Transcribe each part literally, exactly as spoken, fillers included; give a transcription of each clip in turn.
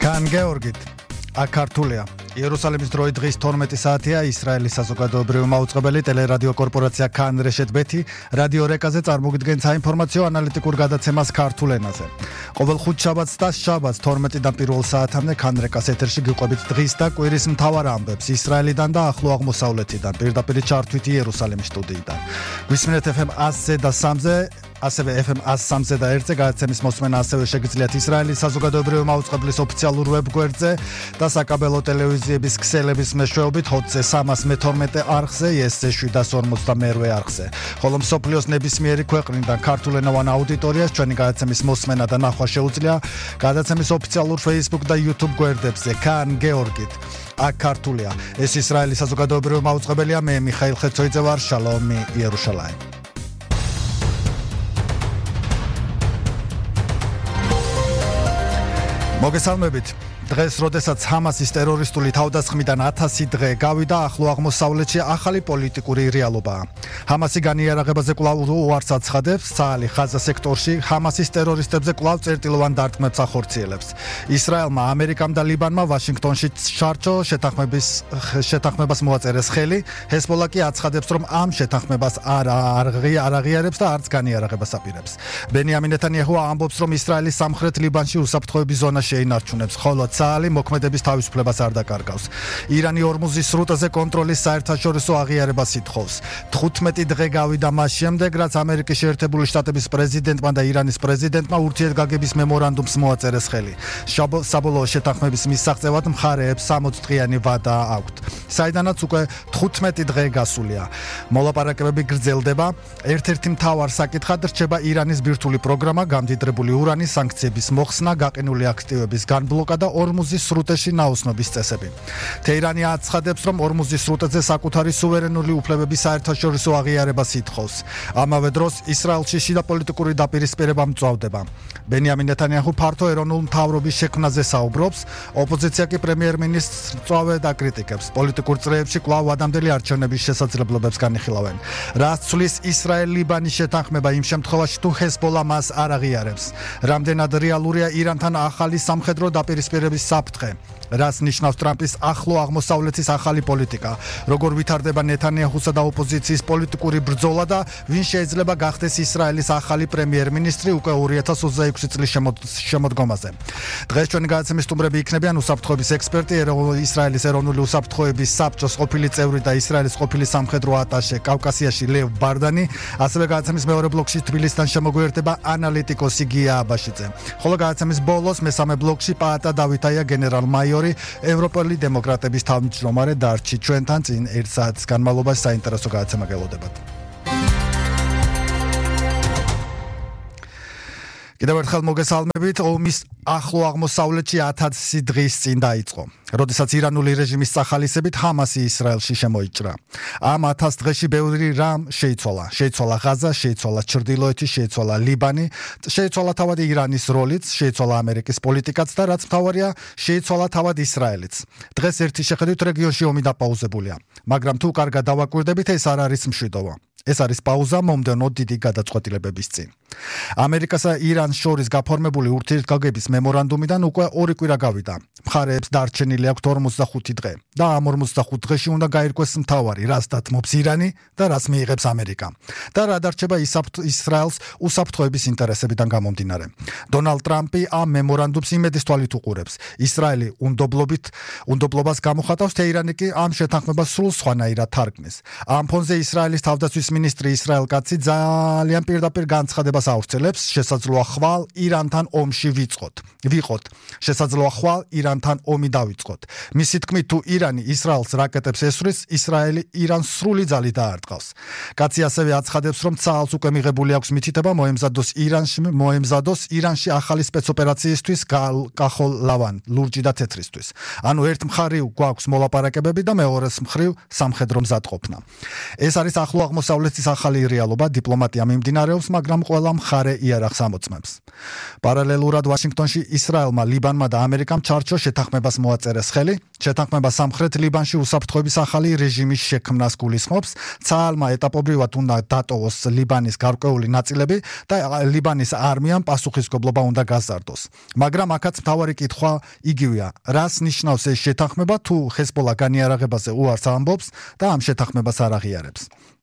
კან გეორგით, აქ ქართულია. იერუსალიმის დროით დღის თორმეტი საათია. ისრაელის საზოგადოებრივი მაუწყებელი ტელერადიო კორპორაცია კან რეშეთ ბეთი რადიო რეკაზე წარმოგიდგენს საინფორმაციო ანალიტიკურ გადაცემას ქართულ ენაზე. ყოველ ხუთშაბათს და შაბათს თორმეტიდან პირველ საათამდე კან რეკას ეთერში გიყვებით დღის და კვირის მთავარ ამბებს ისრაელიდან და ახლო აღმოსავლეთიდან, პირდაპირ ჩართვით იერუსალიმის სტუდიიდან. გვისმენთ ეფ ემ ასზე და სამზე, ასევე ეფ ემ ას სამზე და ერთზე გადაცემის მოსმენა ასევე შეგიძლიათ ისრაელის საზოგადოებრივი მაუწყებლის ოფიციალურ ვებგვერდზე და საკაბელო ტელევიზიების ქსელების მეშვეობით ჰოტზე სამას მეთორმეტე არხზე, იესზე შვიდას ორმოცდამეორე არხზე. ხოლო მსოფლიოს ნებისმიერი ქვეყნიდან ქართულენოვან აუდიტორიას ჩვენი გადაცემის მოსმენა და ნახვა შეუძლია გადაცემის ოფიციალურ Facebook და YouTube გვერდებზე. კან გეორგით, აქ ქართულია. ეს ისრაელის საზოგადოებრივი მაუწყებელია, მე მიხაილ ხეცოიძე ვარ. შალომი იერუშალაიმ. მოგესალმებით. დღეს, როდესაც ჰამასის ტერორისტული თავდასხმიდან ათასი დღე გავიდა, ახლო აღმოსავლეთში ახალი პოლიტიკური რეალობაა. ჰამასი განიარაღებაზე კვლავ უარს აცხადებს, ცალი ხაზა სექტორში ჰამასის ტერორისტებზე კვლავ წერტილოვან დარტყმებს ახორციელებს. ისრაელმა, ამერიკამ და ლიბანმა ვაშინგტონში შარჩო შეთანხმების შეთანხმებას მოაწერეს ხელი. ჰეზბოლა კი აცხადებს, რომ ამ შეთანხმებას არ არ აღიარებს და არც განიარაღებას აპირებს. ბენიამინ ნეტანიაჰუ ამბობს, რომ ისრაელის სამხრეთ ლიბანში უსაფრთხოების ზონა შეინარჩუნებს, ხოლო ცალი მოქმედების თავისუფლებას არ დაკარგავს. ირანი ორმუზის სრუტეზე კონტროლის საერთაშორისო აღიარებას ითხოვს. თხუთმეტი დღე გავიდა მას შემდეგ, რაც ამერიკის შეერთებული შტატების პრეზიდენტმა და ირანის პრეზიდენტმა ურთიერთგაგების მემორანდუმს მოაწერეს ხელი. საბოლოო შეთანხმების მისაღწევად მხარეებს სამოცდღიანი ვადა აქვთ, საიდანაც უკვე თხუთმეტი დღე გასულია. მოლაპარაკებები გრძელდება. ერთ-ერთი მთავარ საკითხად რჩება ირანის ბირთვული პროგრამა, გამდიდრებული ურანის სანქციების მოხსნა, გაყინული აქტივების განბლოკა და ორმუზის სრუტეში ნაოსნობის წესები. თეირანი აცხადებს, რომ ორმუზის სრუტეზე საკუთარი სუვერენული უფლებების საერთაშორისო აღიარებას ითხოვს. ამავე დროს ისრაელში შიდა პოლიტიკური დაპირისპირება მწვავდება. ბენიამინ ნეტანიაჰუ ფართო ეროვნულ მთავრობის შექმნაზე საუბრობს, ოპოზიცია კი პრემიერ-მინისტრს მწვავე დაკრიტიკებს. პოლიტიკურ წრეებში კვლავ ადამდელი არჩევნების შესაძლებლობებს განიხილავენ. რაც ცვლის ისრაელ-ლიბანის შეთანხმება იმ შემთხვევაში, თუ ჰეზბოლა მას არ აღიარებს. რამდენად რეალურია ირანთან ახალი სამხედრო დაპირისპირების საფრთხე, რაც ნიშნავს ტრამპის ახლო აღმოსავლეთის ახალი პოლიტიკა, როგორ ვითარდება ნეტანიაჰუსა და ოპოზიციის პოლიტიკური ბრძოლა და ვინ შეიძლება გახდეს ისრაელის ახალი პრემიერ-მინისტრი უკვე ორი ათას ოცდაექვსი წლის შემოდგომაზე. დღეს ჩვენი გადაცემის სტუმრები იქნებიან უსაფრთხოების ექსპერტი, ისრაელის ეროვნული უსაფრთხოების საბჭოს ყოფილი წევრი და ისრაელის ყოფილი სამხედრო ატაშე კავკასიაში ლევ ბარდანი, ასევე გადაცემის მეორე ბლოკში თბილისიდან შემოგვიერთება ანალიტიკოსი გია აბაშიძე. ხოლო გადაცემის ბოლოს მესამე ბლოკში პაატა დავითაია გენერალ-მაიორი, ევროპელი დემოკრატების თავმჯდომარე დარჩი ჩვენთან წინ ერთ საათის განმავლობაში საინტერესო გადაცემა გელოდებათ. კიდევ ერთხელ მოგესალმებით. ომის ახლო აღმოსავლეთში ათასი დღის წინ დაიწყო, როდესაც ირანული რეჟიმის სახალისებით ჰამასი ისრაელში შემოიჭრა. ამ ათას დღეში ბევრი რამ შეიცვალა. შეიცვალა ღაზა, შეიცვალა ჩრდილოეთი, შეიცვალა ლიბანი, შეიცვალა თავად ირანის როლიც, შეიცვალა ამერიკის პოლიტიკაც და რაც მთავარია, შეიცვალა თავად ისრაელიც. დღეს ერთი შეხედვით რეგიონში ომი დაპაუზებულია, მაგრამ თუ კარგად დავაკვირდებით, ეს არ არის მშვიდობა. ეს არის პაუზა მომდევნო დიდი გადაწყვეტილებების წინ. ამერიკასა ირანს შორის გაფორმებული ურთიერთგაგების მემორანდუმიდან უკვე ორი კვირა გავიდა. მხარეებს დარჩენილი აქვთ ორმოცდახუთი დღე და ამ ორმოცდახუთ დღეში უნდა გაირკვეს მთავარი, რას დათმობს ირანი და რას მიიღებს ამერიკა და რა დარჩება ისრაელს უსაფრთხოების ინტერესებიდან გამომდინარე. დონალდ ტრამპი ამ მემორანდუმს იმედის თვალით უყურებს. ისრაელი უნდობლობით უნდობლობას გამოხატავს, თეირანი კი ამ შეთანხმებას სრულ სხვანაირად თარგმნის. ამ ფონზე ისრაელის თავდაცვის მინისტრი ისრაელ კაცი ძალიან პირდაპირ განცხადებას ავრცელებს, შესაძლოა ხვალ ირანთან ომში ვიწყოთ. ვიყოთ. შესაძლოა ხვალ ირანთან ომი დავიწყოთ. მისი თქმით, თუ ირანი ისრაელს რაკეტებს ესვრის, ისრაელი irans სრული ძალით დაარტყავს. კაცი ასევე აცხადებს, რომ ცალს უკვე მიღებული აქვს მითითება მოემზადოს ირანში, მოემზადოს ირანში ახალი სპეცოპერაციისთვის კახოლ-ლავან, ლურჯი და თეთრისთვის. ანუ ერთ მხრივ გვაქვს მოლაპარაკებები და მეორეს მხრივ სამხედრო მზადყოფნა. ეს არის ახლო აღმოსავლეთის ახალი რეალობა, დიპლომატია მიმდინარეობს, მაგრამ ყველა მხარე იარაღს ამოწმებს. პარალელურად ვაშინგტონში ისრაელმა, ლიბანმა და ამერიკამ ჩარჩო საელჩო შეთანხმებას მოაწერეს ხელი. შეთანხმება სამხრეთ ლიბანში უსაფრთხოების ახალი რეჟიმის შექმნას გულისხმობს. ცაალმა ეტაპობრივად უნდა დატოვოს ლიბანის გარკვეული ნაწილები და ლიბანის არმიამ პასუხისმგებლობა უნდა გაზარდოს. მაგრამ აქაც მთავარი კითხვა იგივეა: რას ნიშნავს ეს შეთანხმება თუ ჰეზბოლა განიარაღებაზე უარს ამბობს და ამ შეთანხმებას არ აღიარებს?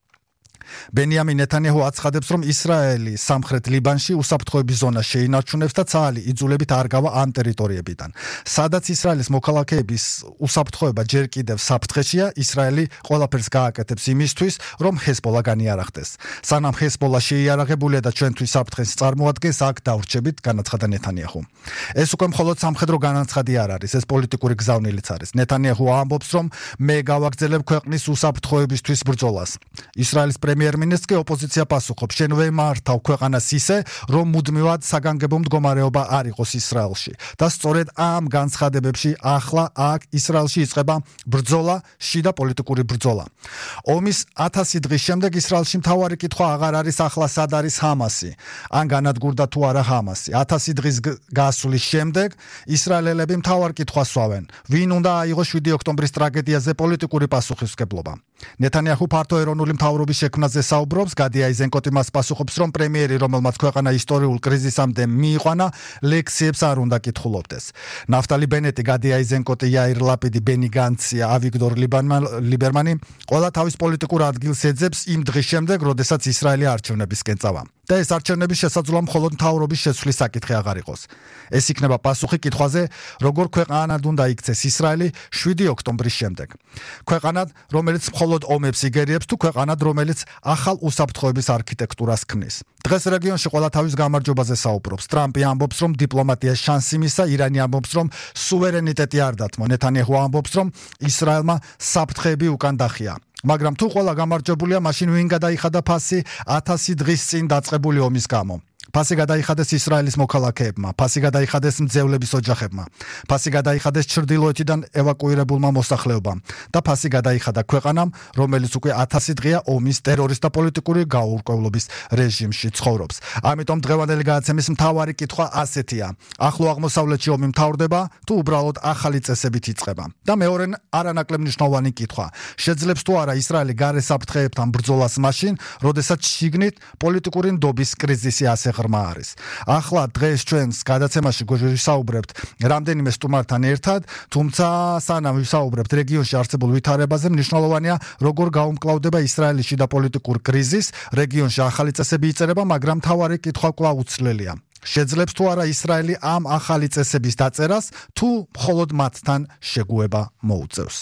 ბენიამინ ნეთანიაჰუ აცხადებს, რომ ისრაელი სამხრეთ ლიბანში უსაფრთხოების ზონას შეინარჩუნებს და ცალი იძულებით არ გავა ამ ტერიტორიებიდან. სადაც ისრაელის მოქალაქეების უსაფრთხოება ჯერ კიდევ საფრთხეშია, ისრაელი ყველაფერს გააკეთებს იმისთვის, რომ ჰეზბოლა განიარაღდეს. სანამ ჰეზბოლა შეიარაღებულია და ჩვენთვის საფრთხეს წარმოადგენს, აქ დავრჩებით, განაცხადა ნეთანიაჰუ. ეს უკვე მხოლოდ სამხედრო განაცხადი არ არის, ეს პოლიტიკური გზავნილიც არის. ნეთანიაჰუ ამბობს, რომ მე გავაგრძელებ ქვეყნის უსაფრთხოებისთვის ბრძოლას. ისრაელის პრემიერ-მინისტრი ოპოზიცია პასუხობს: შენ ვემართავ ქვეყანას ისე, რომ მუდმივად საგანგებო მდგომარეობა არ იყოს ისრაელში. და სწორედ ამ განცხადებებში ახლა აქ ისრაელში იწყება ბრძოლა, შიდა პოლიტიკური ბრძოლა. ომის ათასი დღის შემდეგ ისრაელში მთავარი კითხვა აღარ არის ახლა სად არის ჰამასი, ან განადგურდა თუ არა ჰამასი. ათასი დღის გასვლის შემდეგ ისრაელელები მთავარ კითხვას სვავენ: ვინ უნდა აიღოს შვიდი ოქტომბრის ტრაგედიაზე პოლიტიკური პასუხისმგებლობა? ნეთანიაჰუ ფართო ეროვნული მთავრობის შექმნაზე საუბრობს. გადი აიზენკოტი მას პასუხობს, რომ პრემიერი, რომელმაც ქვეყანა ისტორიულ კრიზისამდე მიიყვანა, ლექციებს არ უნდა კითხულობდეს. ნაფტალი ბენეტი, გადი აიზენკოტი, იაირ ლაპიდი, ბენი განცი, ავიგდორ ლიბერმანი ყველა თავის პოლიტიკურ ადგილს ეძებს იმ დღის შემდეგ, როდესაც ისრაელი არჩევნებისკენ წავა. და ეს არჩევნების შესაძლოა მხოლოდ მთავრობის შეცვლის საკითხი აღარ იყოს. ეს იქნება პასუხი კითხვაზე, როგორ ქვეყანად უნდა იქცეს ისრაელი შვიდი ოქტომბრის შემდეგ. ქვეყანად, რომელიც მხოლოდ ომებს იგერიებს თუ ქვეყანად, რომელიც ახალ უსაფრთხოების არქიტექტურას ქმნის. დღეს რეგიონში ყველა თავის გამარჯვებაზე საუბრობს. ტრამპი ამბობს, რომ დიპლომატია შანსი მისცა, ირანი ამბობს, რომ სუვერენიტეტი არ დათმო. ნეთანიაჰუ ამბობს, რომ ისრაელმა საფრთხეები უკან დახია. მაგრამ თუ ყველა გამარჯვებულია, მაშინ ვინ გადაიხადა ფასი ათასი დღის წინ დაწყებული ომის გამო? ფასი გადაიხადეს ისრაელის მოქალაქეებმა, ფასი გადაიხადეს მძევლების ოჯახებმა, ფასი გადაიხადეს ჩრდილოეთიდან ევაკუირებულმა მოსახლეობამ და ფასი გადაიხადა ქვეყანამ, რომელიც უკვე ათასი დღეა ომის, ტერორის და პოლიტიკური გაურკვევლობის რეჟიმში ცხოვრობს. ამიტომ დღევანდელი გადაცემის მთავარი კითხვა ასეთია: ახლო აღმოსავლეთში ომი მთავრდება თუ უბრალოდ ახალი წესებით იწყება? და მეორე არანაკლებ მნიშვნელოვანი კითხვა: შეძლებს თუ არა ისრაელი გარე საფრთხეებთან ბრძოლას მაშინ, როდესაც შიგნით პოლიტიკური ნდობის კრიზისი ასე ღრმა არის. ახლა დღეს ჩვენს გადაცემაში გვისაუბრებთ რამდენიმე სტუმართან ერთად, თუმცა სანამ ვისაუბრებთ რეგიონში არსებულ ვითარებაზე, მნიშვნელოვანია როგორ გაუმკლავდება ისრაელის შიდა პოლიტიკურ კრიზისს. რეგიონში ახალი წესები იწერება, მაგრამ მთავარი კითხვა კვლავ უცვლელია: შეძლებს თუ არა ისრაელი ამ ახალი წესების დაწერას, თუ მხოლოდ მათთან შეგუება მოუწევს?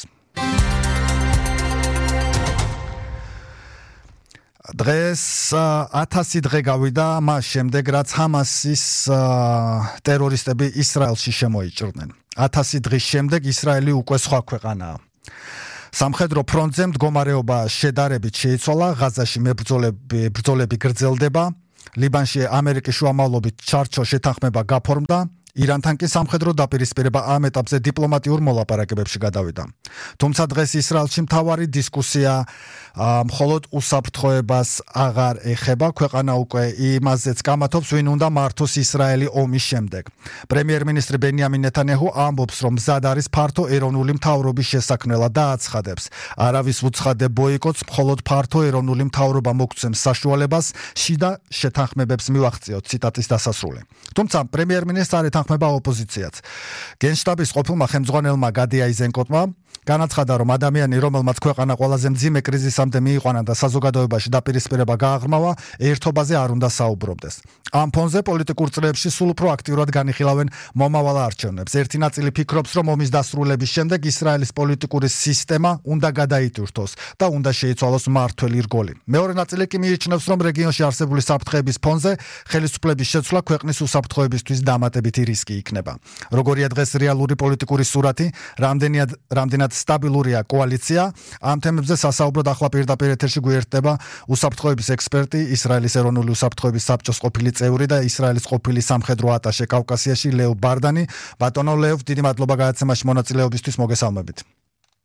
დღეს ათასი დღე გავიდა მას შემდეგ, რაც ჰამასის ტერორისტები ისრაელში შემოიჭრნენ. ათასი დღის შემდეგ ისრაელი უკვე სხვა ქვეყანაა. სამხედრო ფრონტზე მდგომარეობა შედარებით შეიცვალა, ღაზაში მებრძოლები ბრძოლები გრძელდება, ლიბანში ამერიკის შუამავლობით ჩარჩო შეთანხმება გაფორმდა, ირანთან კი სამხედრო დაპირისპირება ამ ეტაპზე დიპლომატიურ მოლაპარაკებებში გადავიდა. თუმცა დღეს ისრაელში მთავარი დისკუსია მხოლოდ უსაფრთხოებას აღარ ეხება, ქვეყანა უკვე იმაზეც გამათობს, ვინ უნდა მართოს ისრაელი ომის შემდეგ. პრემიერ-მინისტრი ბენიამინ ნეთანიაჰუ ამბობს, რომ მზად არის ფართო ეროვნული მთავრობის შესაქმნელად და აცხადებს: არავის უცხადებ ბოიკოტს, მხოლოდ ფართო ეროვნული მთავრობა მოგცემს საშუალებას შიდა შეთანხმებებს მივაღწიოთ. ციტატის დასასრული. თუმცა პრემიერ-მინისტრს არ ეთანხმება ოპოზიციაც. გენშტაბის ყოფილმა ხელმძღვანელმა გადი აიზენკოტმა განაცხადა, რომ ადამიანი, რომელმაც ქვეყანა ყველაზე მძიმე კრიზისამდე მიიყვანა და საზოგადოებაში დაპირისპირება გააღრმავა, ერთობაზე არ უნდა საუბრობდეს. ამ ფონზე პოლიტიკურ წრეებში სულ უფრო აქტიურად განიხილავენ მომავალ არჩევნებს. ერთი ნაწილი ფიქრობს, რომ ომის დასრულების შემდეგ ისრაელის პოლიტიკური სისტემა უნდა გადაიტვირთოს და უნდა შეიცვალოს მმართველი რგოლი. მეორე ნაწილი კი მიიჩნევს, რომ რეგიონში არსებული საფრთხეების ფონზე ხელისუფლების შეცვლა ქვეყნის უსაფრთხოებისთვის დამატებითი რისკი იქნება. როგორია დღეს რეალური პოლიტიკური სურათი, რამდენად რამდენად სტაბილურია კოალიცია, ამ თემებზე სასაუბროდ ახლა პირდაპირ ეთერში გვერდება უსაფრთხოების ექსპერტი, ისრაელის ეროვნული უსაფრთხოების საბჭოს ყოფილი წევრი და ისრაელის ყოფილი სამხედრო ატაშე კავკასიაში ლეო ბარდანი. ბატონო ლეო, დიდი მადლობა გადაცემაში მონაწილეობისთვის, მოგესალმებით.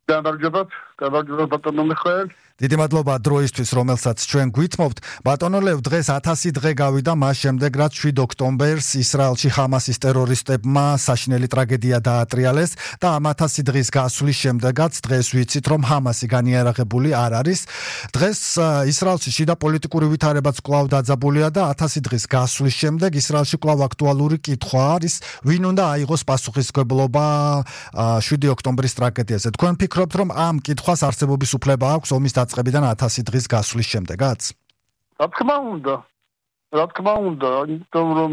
გამარჯობათ, გამარჯობათ ბატონო მიხეილ. დიდი მადლობა დროისთვის, რომელსაც ჩვენ გვითმობთ. ბატონო ლევ, დღეს ათასი დღე გავიდა მას შემდეგ, რაც შვიდ ოქტომბერს ისრაელში ჰამასის ტერორისტებმა საშინელი ტრაგედია დაატრიალეს და ამ ათასი დღის გასვლის შემდეგაც დღეს ვიცით, რომ ჰამასი განიარაღებული არ არის. დღეს ისრაელში შიდა პოლიტიკური ვითარებაც კვლავ დაძაბულია და ათასი დღის გასვლის შემდეგ ისრაელში კვლავ აქტუალური კითხვა არის, ვინ უნდა აიღოს პასუხისმგებლობა შვიდი ოქტომბრის ტრაგედიაზე. თქვენ ფიქრობთ, რომ ამ კითხვას არსებობის უფლება აქვს ომის დაწყებიდან ათასი დღის გასვლის შემდეგაც? რა თქმა უნდა, რა თქმა უნდა, იმიტომ რომ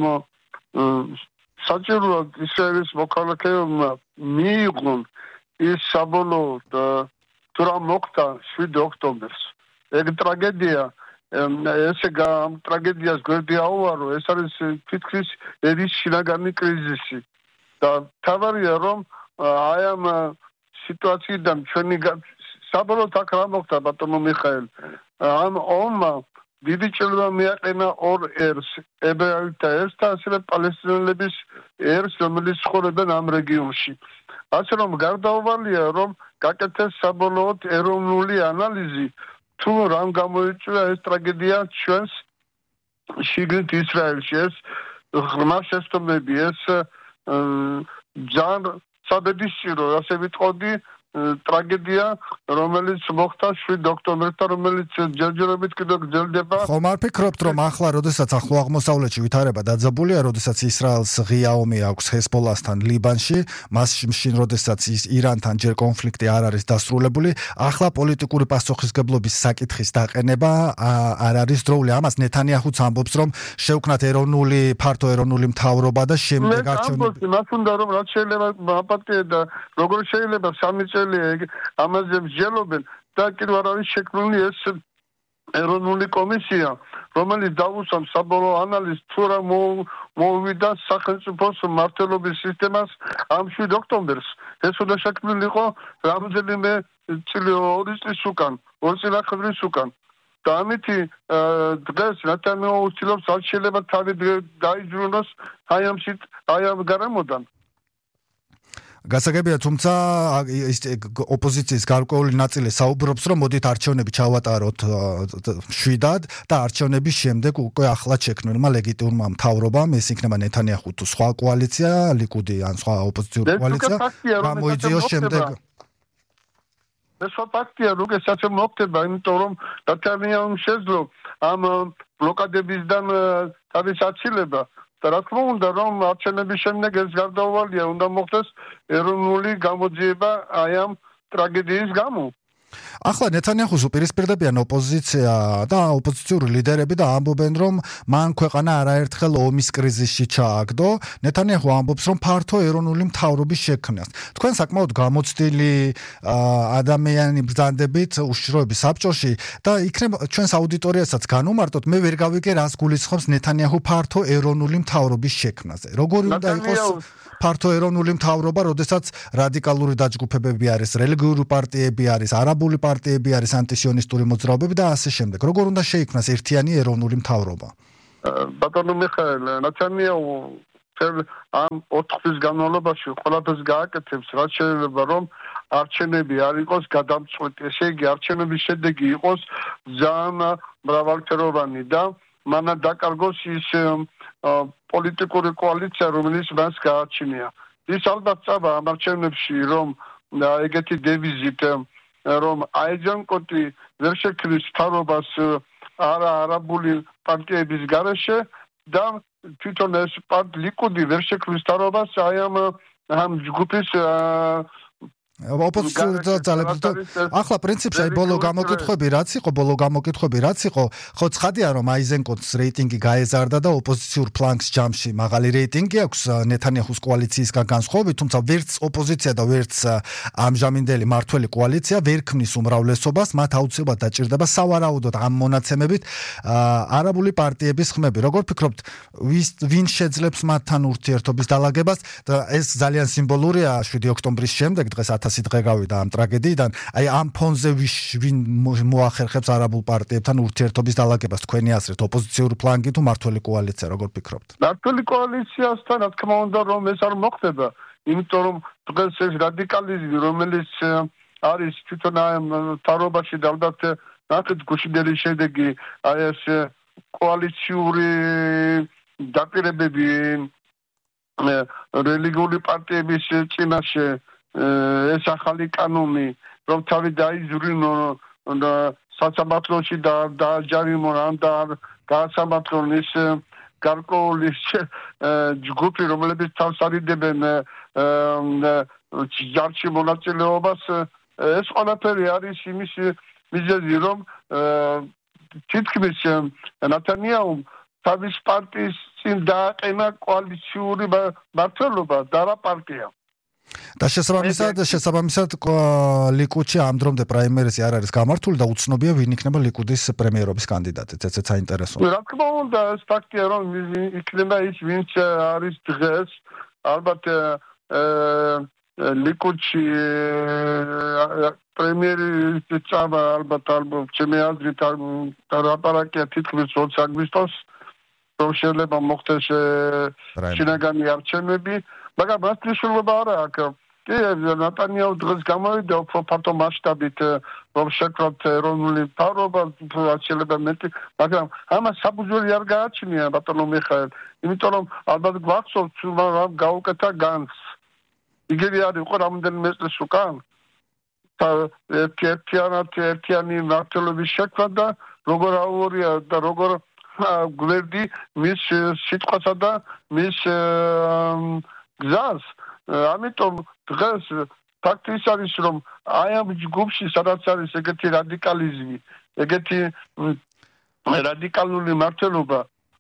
საჭიროა ისრაელის მოქალაქეებმა მიიღონ ის საბოლოოდ თუ რა მოხდა შვიდი ოქტომბერს. ეგ ტრაგედია, ესე ამ ტრაგედიას გვერდი აუარო, ეს არის თითქმის ერის შინაგანი კრიზისი და თავარია რომ აი ამ სიტუაციიდან ჩვენი საბოლოოდ აქ რა მოხდა ბატონო მიხეილ, ამ ომმა დიდი ჭრილობა მიაყენა ორ ერს, ებრაელთა ერს და ასევე პალესტინელების ერს, რომელიც ცხოვრობენ ამ რეგიონში. ასე რომ გარდაუვალია რომ გაკეთეს საბოლოოდ ეროვნული ანალიზი, თუ რამ გამოიწვია ეს ტრაგედია ჩვენს შიგნით ისრაელში, ეს ღრმა შეცდომები, ეს ძალიან საბედისმიერო, ასე ვიტყოდი, ტრაგედია, რომელიც მოხდა შვიდ ოქტომბერს და რომელიც ჯერჯერობით კიდევ გრძელდება. ხომ არ ფიქრობთ, რომ ახლა, როდესაც ახლო აღმოსავლეთში ვითარება დაძაბულია, როდესაც ისრაელს ღია ომი აქვს ჰეზბოლასთან ლიბანში, მასში, როდესაც ირანთან ჯერ კონფლიქტი არ არის დასრულებული, ახლა პოლიტიკური პასუხისმგებლობის საკითხის დაყენება არ არის დროული. ამას ნეთანიაჰუც ამბობს, რომ შევქმნათ ეროვნული, ფართო ეროვნული მთავრობა და შემდეგ არჩევნები. მას უნდა რომ რაც შეიძლება აპატია და როგორ შეიძლება სამი ამაზე მსჯელობენ და კიდევ არ არის შექმნილი ეს ეროვნული კომისია, რომელიც დაუსვამს საბოლოო ანალიზს თუ რა მოუვიდა სახელმწიფოს მმართველობის სისტემას ამ შვიდ ოქტომბერს. ეს უნდა შექმნილიყო რამდენიმე ორი წლის უკან, ორი წლების უკან. და ამითი დღეს ნათანიაჰუ უცდილობს არ შეიძლება თავი დაიძრუნოს აი ამ აი ამ გარემოდან. გასაგებია, თუმცა ოპოზიციის გარკვეული ნაწილი საუბრობს, რომ მოდით არჩევნები ჩავატაროთ შვიდად და არჩევნების შემდეგ უკვე ახლად შექმნილმა ლეგიტიმურმა მთავრობამ, ეს იქნება ნეთანიაჰუ თუ სხვა კოალიცია, ლიკუდი ან სხვა ოპოზიციური კოალიცია, გამოიძიოს შემდეგ. ეს ფაქტია, რომ ეს ასე მოხდება, იმიტომ რომ ნეთანიაჰუმ შეძლო ამ ბლოკადებისგან თავის აცილება. და რა თქმა უნდა რომ არჩევნების შემდეგ ეს გარდაუვალია უნდა მოხდეს ეროვნული გამოძიება აი ამ ტრაგედიის გამო. ახლა ნეთანიაჰუს უპირისპირდებიან ოპოზიცია და ოპოზიციური ლიდერები და ამბობენ, რომ მან ქვეყანა არაერთხელ ომის კრიზისში ჩააგდო. ნეთანიაჰუ ამბობს, რომ ფართო ეროვნული მთავრობის შექმნას. თქვენ საკმაოდ გამოცდილი ადამიანი ბრძანდებით უშიშროების საბჭოში და იქნება ჩვენს აუდიტორიასაც განუმარტოთ, მე ვერ გავიგე რას გულისხმობს ნეთანიაჰუ ფართო ეროვნული მთავრობის შექმნაზე. როგორი უნდა იყოს ფართო ეროვნული მთავრობა, როდესაც რადიკალური დაჯგუფებები არის, რელიგიური პარტიები არის, არაბული პარტიები არის, ანტისიონისტური მოძრაობები და ასე შემდეგ. როგორ უნდა შეიქმნას ერთიანი ეროვნული მთავრობა? ბატონო მიხეილ, ნათანიაჰუ ამ ოთხ თვის განმავლობაში ყველაფერს გააკეთებს, რაც შეიძლება რომ არჩევნები არ იყოს გადამწყვეტი, ესე იგი არჩევნების შედეგი იყოს ძალიან მრავალფეროვანი და მანამ დაკარგოს ის პოლიტიკური კოალიცია, რომელიც მას გააჩნია. ის ალბათ წავა ამ არჩევნებში, რომ ეგეთი დევიზით, რომ აიჯანკოტი ვერ შექმნის მთავრობას არა არაბული პარტიების გარეშე და თვითონ ეს ლიკუდი ვერ შექმნის მთავრობას აი ამ ამ ჯგუფის ოპოზიციური ძალებთან. ახლა პრინციპში აი ბოლო გამოკითხვები რაც იყო, ბოლო გამოკითხვები რაც იყო, ხო ცხადია რომ აიზენკოტს რეიტინგი გაეზარდა და ოპოზიციურ ფლანგს ჯამში მაღალი რეიტინგი აქვს ნეთანიაჰუს კოალიციისგან განსხვავებით, თუმცა ვერც ოპოზიცია და ვერც ამჟამინდელი მართველი კოალიცია ვერ ქმნის უმრავლესობას, მათ აუცილებლად დაჭირდება სავარაუდოდ ამ მონაცემებით არაბული პარტიების ხმები. როგორ ფიქრობთ, ვინ შეძლებს მათთან ურთიერთობის დალაგებას და ეს ძალიან სიმბოლურია შვიდი ოქტომბრის შემდეგ დღეს ათასი დღე გავიდა ამ ტრაგედიიდან, აი ამ ფონზე ვინ მოახერხებს არაბულ პარტიებთან ურთიერთობის დალაგებას თქვენი აზრით, ოპოზიციური ფლანგი თუ მმართველი კოალიცია, როგორ ფიქრობთ? მმართველი კოალიციასთან რა თქმა უნდა რომ ეს არ მოხდება, იმიტომ რომ დღეს ეს რადიკალიზმი, რომელიც არის თვითონ ამ თავრობაში და ალბათ ნახეთ გუშინდელი შედეგი აი ეს კოალიციური დაპირებები რელიგიური პარტიების წინაშე ეს ახალი კანონი რომ თავი დაიზრუნონ სასამართლოში და დააჯარიმონ ან და გაასამართლონ ის გარკვეული ჯგუფი რომლებიც თავს არიდებენ ჯარში მონაწილეობას ეს ყველაფერი არის იმის მიზეზი რომ თითქმის ნათანიაუმ თავის პარტიის წინ დააყენა კოალიციური მმართველობა და რა პარტია და შესაბამისად შესაბამისად ლიკუდში ამ დრომდე პრაიმერისი არ არის გამართული და უცნობია ვინ იქნება ლიკუდის პრემიერობის კანდიდატი. ეცეც საინტერესოა. რა თქმა უნდა, ეს ფაქტია რომ იქნება ის ვინც არის დღეს ალბათ ლიკუდში პრემიერის წავა ალბათ ალბათ ჩემი აზრით ლაპარაკია თითქმის ოცი აგვისტოს რომ შეიძლება მოხდეს შინაგანი არჩევნები მაგრამ მას მნიშვნელობა არ აქვს. კი, ნათანიაჰუ დღეს გამოვიდა უფრო ფართო მასშტაბით რომ შექმნათ ეროვნული მთავრობა, შეიძლება მეტი, მაგრამ ამას საფუძველი არ გააჩნია ბატონო მიხაელ, იმიტომ რომ ალბათ გვახსოვთ რომ გაუკეთა განს. იგივე არ იყო რამდენიმე წელს უკან. ერთიანად ერთიანი მმართველობის შექმნა და როგორ აუორია და როგორ გვერდი მის სიტყვასა და მის გზას. ამიტომ დღეს ფაქტი ის არის რომ აი ამ ჯგუფში სადაც არის ეგეთი რადიკალიზმი, ეგეთი რადიკალური მმართველობა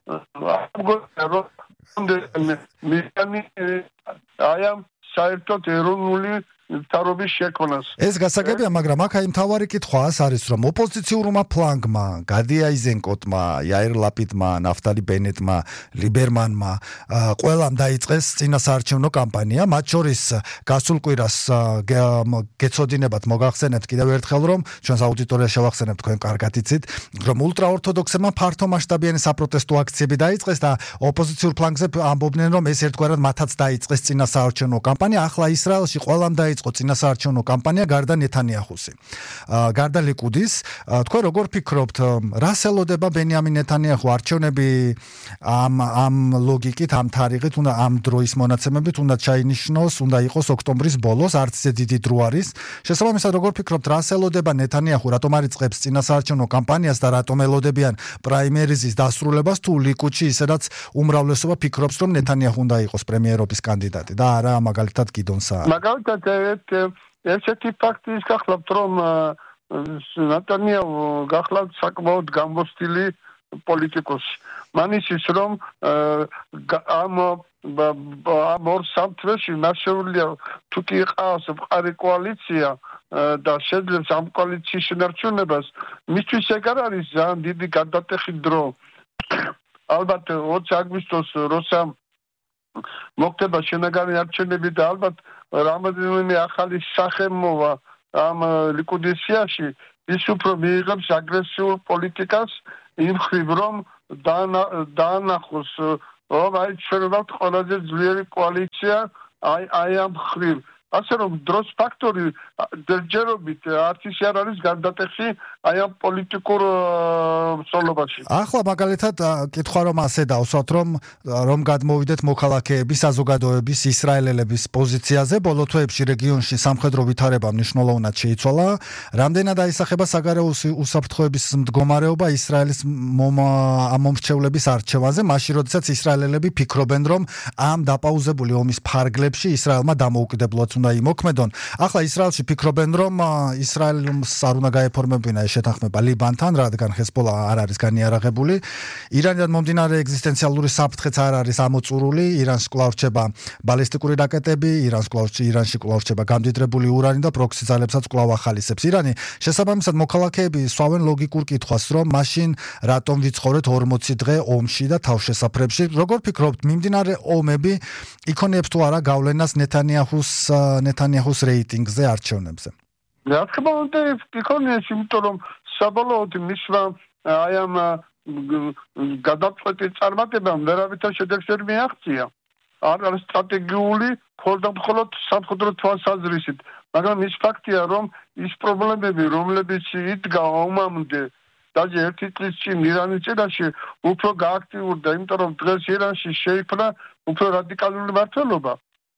აი ამ საერთოდ ეროვნული მთავრობის შექმნას. ეს გასაგებია, მაგრამ აქ აი მთავარი კითხვას არის რომ ოპოზიციურმა ფლანგმა, გადი აიზენკოტმა, იაირ ლაპიდმა, ნაფტალი ბენეტმა, ლიბერმანმა ყველამ დაიწყეს წინასაარჩევნო კამპანია, მათ შორის გასულ კვირას გეცოდინებათ მოგახსენებთ კიდევ ერთხელ რომ ჩვენს აუდიტორიას შევახსენებთ თქვენ კარგად იცით, რომ ულტრაორთოდოქსებმა ფართო მასშტაბიანი საპროტესტო აქციები დაიწყეს და ოპოზიციურ ფლანგზე ამბობდნენ რომ ეს ერთგვარად მათაც დაიწყეს წინასაარჩევნო კამპანია, ახლა ისრაელში ყველამ დაიწყეს იყო წინასაარჩევნო კამპანია გარდა ნეთანიაჰუსი. გარდა ლიკუდის, თქვენ როგორ ფიქრობთ, რას ელოდება ბენიამინ ნეთანიაჰუ არჩევნები ამ ამ ლოგიკით, ამ თარიღით, უნდა ამ დროის მონაცემებით უნდა ჩაინიშნოს, უნდა იყოს ოქტომბრის ბოლოს, არც ისე დიდი დრო არის. შესაბამისად, როგორ ფიქრობთ, რას ელოდება ნეთანიაჰუ, რატომ არ იწყებს წინასაარჩევნო კამპანიას და რატომ ელოდებიან პრაიმერიზის დასრულებას, თუ ლიკუდში ისედაც უმრავლესობა ფიქრობს, რომ ნეთანიაჰუ უნდა იყოს პრემიერობის კანდიდატი და არა მაგალითად გიდონ საარი. მაგალითად ესეთი ფაქტი ის გახლავთ რომ ნათანიაჰუ გახლავთ საკმაოდ გამოცდილი პოლიტიკოსი. მან ის რომ ამ ამ ორ სამ თვეში მას შეუძლია თუ კი იყავს მყარი კოალიცია და შეძლებს ამ კოალიციის შენარჩუნებას, მისთვის ეგ არ არის ძალიან დიდი გადატეხი დრო. ალბათ ოცი აგვისტოს როცა მოხდება შინაგანი არჩევნები და ალბათ რამოდენიმე ახალი სახე მოვა ამ ლიკუდის სიაში, ის უფრო მიიღებს აგრესიულ პოლიტიკას იმ ხრივ რომ დაანახოს რომ აი ჩვენ ვართ ყველაზე ძლიერი კოალიცია აი აი ამ ხრივ. ასე რომ დროს ფაქტორი ჯერჯერობით არც ის არ არის გარდატეხი აი ამ პოლიტიკურ მსვლელობაში. ახლა მაგალითად კითხვა რომ ასე დავსვათ რომ რომ გადმოვიდეთ მოქალაქეების საზოგადოების ისრაელელების პოზიციაზე ბოლო თვეებში რეგიონში სამხედრო ვითარება მნიშვნელოვნად შეიცვალა. რამდენად აისახება საგარეო უსაფრთხოების მდგომარეობა ისრაელის მომრჩევლების არჩევანზე, მაშინ როდესაც ისრაელელები ფიქრობენ რომ ამ დაპაუზებული ომის ფარგლებში ისრაელმა დამოუკიდებლად უნდა იმოქმედონ. ახლა ისრაელში ფიქრობენ რომ ისრაელს არ უნდა გაეფორმებინა ეს შეთანხმება ლიბანთან, რადგან ჰეზბოლა არ არის განიარაღებული. ირანიდან მომდინარე ეგზისტენციალური საფრთხეც არ არის ამოწურული. ირანს კვლავ რჩება ბალისტიკური რაკეტები, ირანს კვლავ ირანში კვლავ რჩება გამდიდრებული ურანი და პროქსი ძალებსაც კვლავ ახალისებს. ირანი შესაბამისად მოქალაქეები სვავენ ლოგიკურ კითხვას, რომ მაშინ რატომ ვიცხოვრეთ ორმოცი დღე ომში და თავშესაფრებში. როგორ ფიქრობთ, მიმდინარე ომები იქონიებს თუ არა გავლენას ნეთანიაჰუს ნეთანიაჰუს რეიტინგზე არჩევნებზე? რა თქმა უნდა იქონიებს, იმიტომ რომ საბოლოოდ მისმა აი ამ გადაწყვეტილ წარმატებამ ვერავითარ შედეგს ვერ მიაღწია. არ არის სტრატეგიული მხოლოდ მხოლოდ სამხედრო თვალსაზრისით, მაგრამ ის ფაქტია, რომ ის პრობლემები, რომლებიც იდგა ომამდე დაჟე ერთი წლის წინ ირანის წინაშე უფრო გააქტიურდა, იმიტომ რომ დღეს ირანში შეიქმნა უფრო რადიკალური მმართველობა,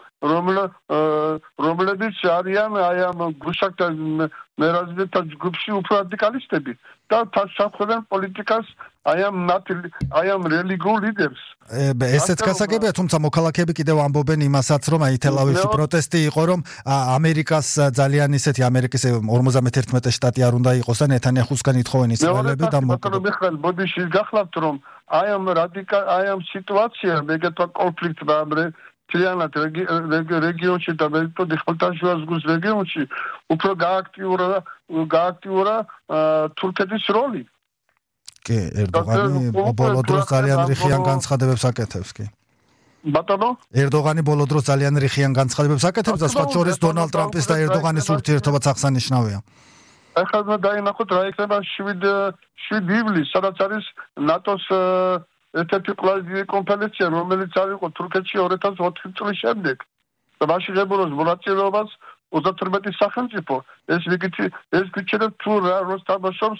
რომლებიც არიან აი ამ გუშაკთა მერაზდეთა ჯგუფში უფრო რადიკალისტები და თანხმობენ პოლიტიკას აი ამ აი ამ რელიგიურ ლიდერს. ესეც გასაგებია, თუმცა მოქალაქეები კიდევ ამბობენ იმასაც, რომ აი თელ-ავივში პროტესტი იყო, რომ ამერიკას ძალიან ისეთი ამერიკის ორმოცდაერთმეტი შტატი არ უნდა იყოს და ნეთანიაჰუსგან ითხოვენ ისრაელები და მოკლა ბოდიში გახლავთ, რომ აი ამ რადიკალ აი ამ სიტუაცია მეგეთვა კონფლიქტმა მთლიანად რეგიონში და მეტად ხმელთაშუა ზღვის რეგიონში უფრო გააქტიურა გააქტიურა თურქეთის როლი. კი, ერდოღანი ბოლო დროს ძალიან რიხიან განცხადებებს აკეთებს კი. ბატონო? ერდოღანი ბოლო დროს ძალიან რიხიან განცხადებებს აკეთებს და სხვა შორის დონალდ ტრამპის და ერდოღანის ურთიერთობაც აღსანიშნავია. ახლა დაინახოთ რა იქნება შვიდი ივლისს, სადაც არის ნატოს ერთ-ერთი ყველაზე დიდი კონფერენცია, რომელიც არ იყო თურქეთში ორი ათას ოთხი წლის შემდეგ. და მაშინ ღებულობს მონაწილეობას ოცდათორმეტი სახელმწიფო. ეს რიგითი ეს გიჩერებს თუ რა როლს თამაშობს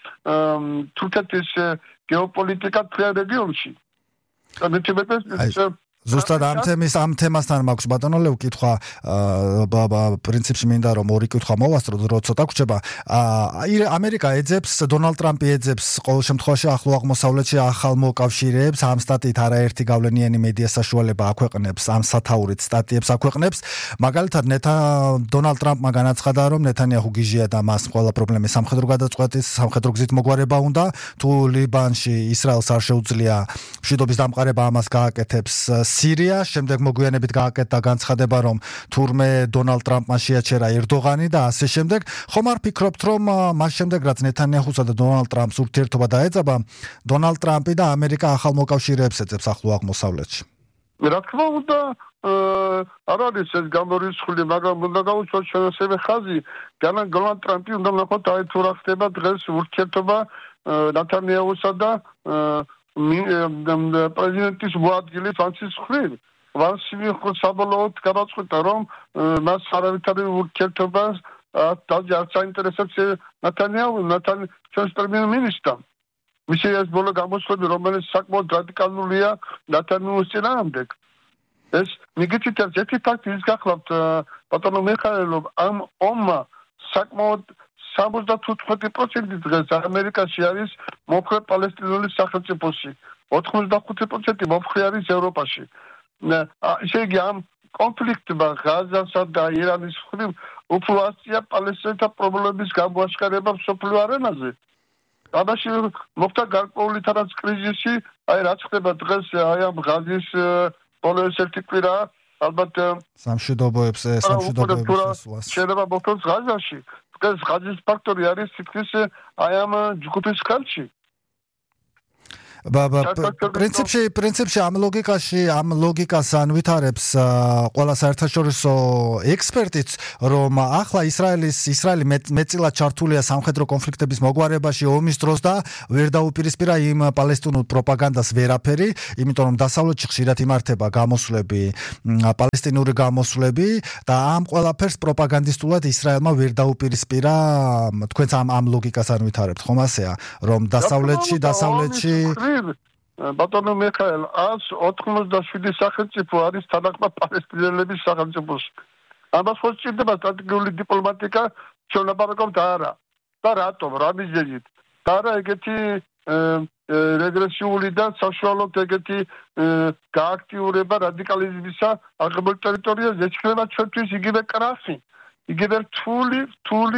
თურქეთის გეოპოლიტიკა მთელ რეგიონში. და მე თვითონ ზუსტად ამ თემის ამ თემასთან მაქვს ბატონო ლევ კითხვა პრინციპში მინდა რომ ორი კითხვა მოვასწროთ რო ცოტა გვჭება ამერიკა ეძებს დონალდ ტრამპი ეძებს ყოველ შემთხვევაში ახლო აღმოსავლეთში ახალ მოკავშირეებს ამ სტატიით არაერთი გავლენიანი მედია საშუალება აქვეყნებს ამ სათაურით სტატიებს აქვეყნებს მაგალითად ნეთა დონალდ ტრამპმა განაცხადა რომ ნეთანიაჰუ გიჟია და მას ყველა პრობლემა სამხედრო გადაწყვეტის სამხედრო გზით მოგვარება უნდა თუ ლიბანში ისრაელს არ შეუძლია მშვიდობის დამყარება ამას გააკეთებს სირია, შემდეგ მოგვიანებით გააკეთა განცხადება, რომ თურმე დონალდ ტრამპმა შეაჩერა ერდოღანი და ასე შემდეგ. ხომ არ ფიქრობთ, რომ მას შემდეგ რაც ნეთანიაჰუსა და დონალდ ტრამპს ურთიერთობა დაეწება, დონალდ ტრამპი და ამერიკა ახალ მოკავშირეებს ეძებს ახლო აღმოსავლეთში? რა თქმა უნდა, არ არის ეს გამორიცხული, მაგრამ უნდა გავუშვათ ჩვენ ასევე ხაზი, დონალდ ტრამპი უნდა ნახოთ აი თუ რა ხდება დღეს ურთიერთობა ნეთანიაჰუსა და პრეზიდენტის მოადგილე ფრანცის ხვრივ. ვანსივი საბოლოოდ გადაწყვეტა, რომ მას არავითარი ურთიერთობა არ საინტერესებს ნეთანიაჰუ, ჩვენს პრემიერ-მინისტრს. მისი ეს ბოლო გამოსვლები, რომელიც საკმაოდ რადიკალურია ნეთანიაჰუს წინააღმდეგ. ეს მიგეთით ერთი ფაქტი ის გახლავთ, ბატონო მიხაილო, ამ ომმა საკმაოდ სამოცდათოთხმეტი პროცენტი დღეს ამერიკაში არის მომხრე პალესტინური სახელმწიფოში, ოთხმოცდახუთი პროცენტი მომხრე არის ევროპაში. ესე იგი ამ კონფლიქტმა ღაზასა და ირანის მხრივ უფრო ასწია პალესტინელთა პრობლემების გამოაშკარება მსოფლიო არენაზე. ამაში მოხდა გარკვეული თანაც კრიზისი, აი რაც ხდება დღეს აი ამ ღაზის ბოლო ერთი კვირა ალბათ სამშვიდობოებს სამშვიდობოებს შეიძლება მოხდეს ღაზაში. ეს ღაზის ფაქტორი არის თითქმის აი ამ ჯგუფის ხელში. პრინციპში პრინციპში ამ ლოგიკაში ამ ლოგიკას ანვითარებს ყველა საერთაშორისო ექსპერტიც რომ ახლა ისრაელის ისრაელი მეწილად ჩართულია სამხედრო კონფლიქტების მოგვარებაში ომის დროს და ვერ დაუპირისპირა იმ პალესტინურ პროპაგანდას ვერაფერი, იმიტომ რომ დასავლეთში ხშირად იმართება გამოსვლები, პალესტინური გამოსვლები და ამ ყველაფერს პროპაგანდისტულად ისრაელმა ვერ დაუპირისპირა, თქვენც ამ ამ ლოგიკას ანვითარებთ, ხომ ასეა, რომ დასავლეთში დასავლეთში ბატონო მიხაილ, ას ოთხმოცდაშვიდი სახელმწიფო არის თანახმად პალესტინელების სახელმწიფოში. ამას ხო სჭირდება სტრატეგიული დიპლომატიკა, ჩვენ ლაპარაკობთ არა. და რატომ, რა მიზეზით? და არა ეგეთი რეგრესიული და საშუალოდ ეგეთი გააქტიურება რადიკალიზმისა აღებულ ტერიტორიაზე ეჩქება ჩვენთვის იგივე კრახი, იგივე რთული, რთული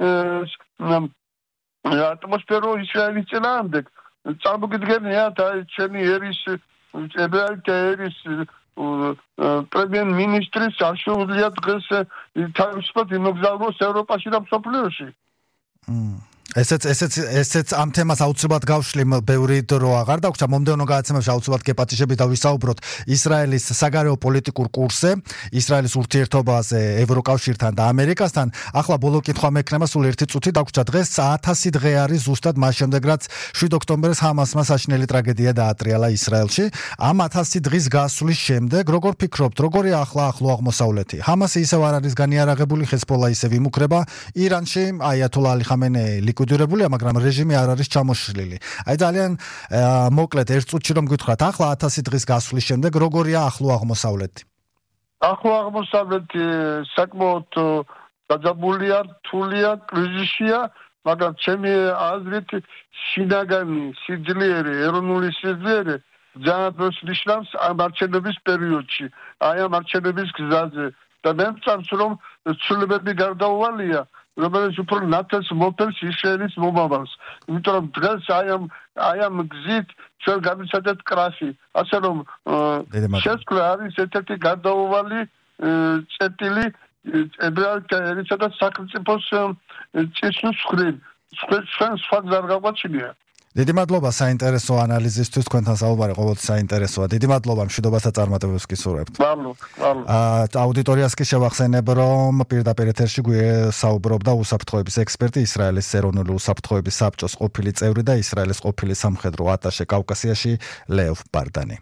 ატმოსფერო ისრაელის წინააღმდეგ. წამოგიდგენია და ჩემი ერის ერის პრემიერ-მინისტრის არ შეუძლია დღეს თავისუფლად იმოგზაუროს ევროპაში და მსოფლიოში. ესეც ესეც ესეც ამ თემას აუცილებლად გავშლიმ ბევრი დრო აღარ დაგვრჩა მომდევნო გადაცემებში აუცილებლად გეპატიჟებით და ვისაუბროთ ისრაელის საგარეო პოლიტიკურ კურსზე, ისრაელის ურთიერთობაზე ევროკავშირთან და ამერიკასთან. ახლა ბოლო კითხვა მექნება, სულ ერთი წუთი დაგვრჩა. დღეს ათასი დღე არის ზუსტად მას შემდეგ, რაც შვიდ ოქტომბერს ჰამასმა საშინელი ტრაგედია დაატრიალა ისრაელში. ამ ათასი დღის გასვლის შემდეგ, როგორ ფიქრობთ, როგორია ახლა ახლო აღმოსავლეთი? ჰამასი ისევ არ არის განიარაღებული, ჰეზბოლა ისევ იმუქრება, ირანში აიათოლა ალი ხამენეი ლიკვიდირებულია, მაგრამ რეჟიმი არ არის ჩამოშლილი. აი ძალიან მოკლედ ერთ წუთში რომ გითხრათ, ახლა ათასი დღის გასვლის შემდეგ როგორია ახლო აღმოსავლეთი? ახლო აღმოსავლეთი საკმაოდ დაძაბულია, რთულია, კრიზისია, მაგრამ ჩემი აზრით შინაგანი სიძლიერე, ეროვნული სიძლიერე ძალიან დროს ნიშნავს ამ არჩევნების პერიოდში, აი ამ არჩევნების გზაზე და მე მწამს რომ ცვლილებები გარდაუვალია, რომელიც უფრო ნათელს მოფელს ისრაელის მომავალს. იმიტომ რომ დღეს აი ამ აი ამ გზით ჩვენ გამიცადეთ კრასი, ასე რომ შესკვლა არის ერთ-ერთი გარდაუვალი წერტილი ებრაელთა და სახელმწიფოს წესის მხრივ. ჩვენ სხვა გზა არ გაგვაჩნია. დიდი მადლობა საინტერესო ანალიზისთვის, თქვენთან საუბარი ყოველთვის საინტერესოა. დიდი მადლობა, მშვიდობათა წარმატებებს გისურვებთ. მადლობა, მადლობა. აუდიტორიას კი შევახსენებ, რომ პირდაპირ ეთერში საუბრობდა უსაფრთხოების ექსპერტი, ისრაელის ეროვნული უსაფრთხოების საბჭოს ყოფილი წევრი და ისრაელის ყოფილი სამხედრო ატაშე კავკასიაში ლევ ბარდანი.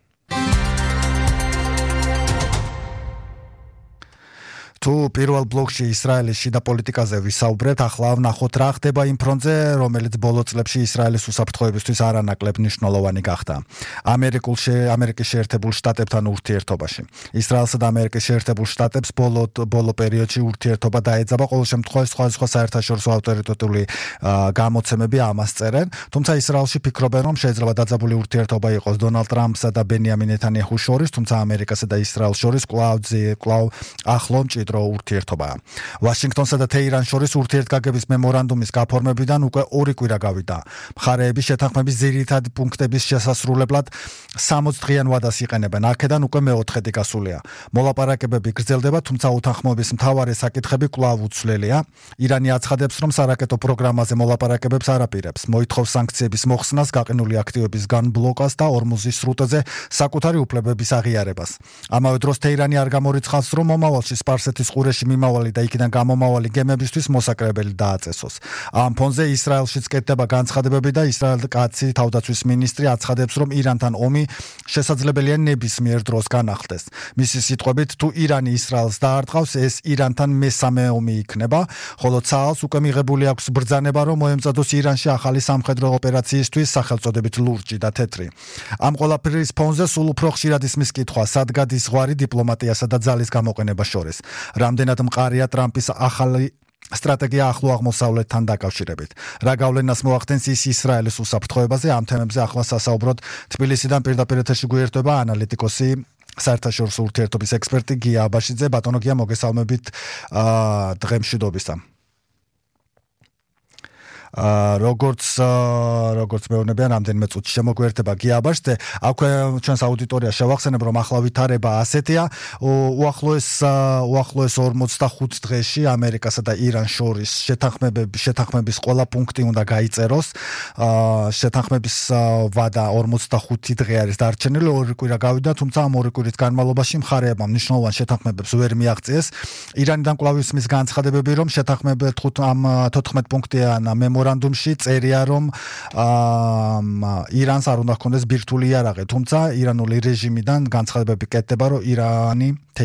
თუ პირველ ბლოკში ისრაელის შიდა პოლიტიკაზე ვისაუბრეთ, ახლა ვნახოთ რა ხდება იმ ფრონტზე, რომელიც ბოლო წლებში ისრაელის უსაფრთხოებისთვის არანაკლებ მნიშვნელოვანი გახდა. ამერიკულში ამერიკის შეერთებულ შტატებთან ურთიერთობაში. ისრაელსა და ამერიკის შეერთებულ შტატებს ბოლო ბოლო პერიოდში ურთიერთობა დაეძაბა, ყოველ შემთხვევაში სხვადასხვა საერთაშორისო ავტორიტეტული გამოცემები ამას წერენ, თუმცა ისრაელში ფიქრობენ, რომ შეიძლება დაძაბული ურთიერთობა იყოს დონალდ ტრამპსა და ბენიამინ ნეთანიაჰუს შორის, თუმცა ამერიკასა და ისრაელს შორის კვლავ კვლავ ახლო მჭიდრო ურთიერთობაა. ვაშინგტონსა და თეირანს შორის ურთიერთგაგების მემორანდუმის გაფორმებიდან უკვე ორი კვირა გავიდა. მხარეები შეთანხმების ძირითადი პუნქტების შესასრულებლად სამოცი დღიან ვადას იყენებენ. აქედან უკვე მეოთხედი გასულია. მოლაპარაკებები გრძელდება, თუმცა უთანხმოების მთავარი საკითხები კვლავ უცვლელია. ირანი აცხადებს, რომ სარაკეტო პროგრამაზე მოლაპარაკებებს არ აპირებს. მოითხოვს სანქციების მოხსნას, გაყინული აქტივების განბლოკას და ორმუზის სრუტეზე საკუთარი უფლებების აღიარებას. ამავე დროს თეირანი არ გამორიცხავს, რომ მომავალში სპარსეთის ყურეში მიმავალი და იქიდან გამომავალი გემებისთვის მოსაკრებელი დააწესოს. ამ ფონზე ისრაელშიც კეთდება განცხადებები და ისრაელის კაცი თავდაცვის მინისტრი აცხადებს, რომ ირანთან ომი შესაძლებელია ნებისმიერ დროს განახლდეს. მისი სიტყვებით, თუ ირანი ისრაელს დაარტყავს, ეს ირანთან მესამე ომი იქნება, ხოლო ცაალს უკვე მიღებული აქვს ბრძანება, რომ მოემზადოს ირანში ახალი სამხედრო ოპერაციისთვის სახელწოდებით ლურჯი და თეთრი. ამ ყველაფრის ფონზე სულ უფრო ხშირად ისმის კითხვა, სად გადის ზღვარი დიპლომატიასა და ძალის გამოყენებას შორის. რამდენად მყარია ტრამპის ახალი სტრატეგია ახლო აღმოსავლეთთან დაკავშირებით. რა გავლენას მოახდენს ის ისრაელის უსაფრთხოებაზე? ამ თემებზე ახლა სასაუბროდ თბილისიდან პირდაპირ ეთერში გვერდება ანალიტიკოსი, საერთაშორისო ურთიერთობის ექსპერტი გია აბაშიძე. ბატონო გია, მოგესალმებით დღემშვიდობისა. როგორც როგორც მეუბნებიან, რამდენიმე წუთში შემოგვერდება გია აბაშიძე. აქვე ჩვენს აუდიტორიას შევახსენებ, რომ ახლა ვითარება ასეთია. უახლოეს უახლოეს ორმოცდახუთ დღეში ამერიკასა და ირანს შორის შეთანხმებები შეთანხმების ყველა პუნქტი უნდა გაიწეროს. შეთანხმების ვადა ორმოცდახუთი დღე არის დარჩენილი, ორი კვირა გავიდა, თუმცა ამ ორი კვირის განმავლობაში მხარეებმა მნიშვნელოვან შეთანხმებებს ვერ მიაღწიეს. ირანიდან კვლავ ისმის განცხადებები, რომ შეთანხმებები ამ თოთხმეტ პუნქტიან მემორანდუმში წერია, რომ ირანს არ უნდა ჰქონდეს ბირთვული იარაღი, თუმცა ირანული რეჟიმიდან განცხადებები კეთდება, რომ ირანი